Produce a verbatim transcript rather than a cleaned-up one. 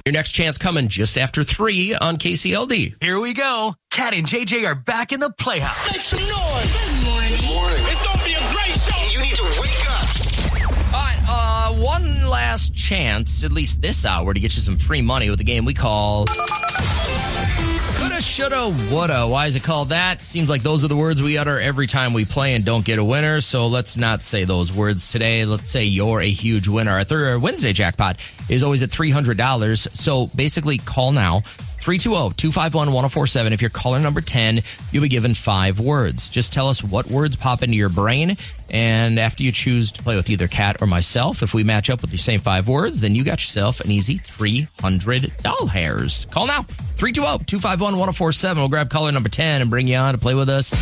Your next chance coming just after three on K C L D. Here we go. Cat and J J are back in the Playhouse. Make some noise. Good morning. Good morning. It's going to be a great show. You need to wake up. All right, uh, one last chance, at least this hour, to get you some free money with a game we call Coulda, Shoulda, Woulda. Why is it called that? Seems like those are the words we utter every time we play and don't get a winner, so let's not say those words today. Let's say you're a huge winner. Our third Wednesday jackpot is always at three hundred dollars, so basically call now. three two zero, two five one, one zero four seven. If you're caller number ten, you'll be given five words. Just tell us what words pop into your brain, and after you choose to play with either Kat or myself, if we match up with the same five words, then you got yourself an easy three hundred dollars. Call now, three two zero, two five one, one zero four seven. We'll grab caller number ten and bring you on to play with us.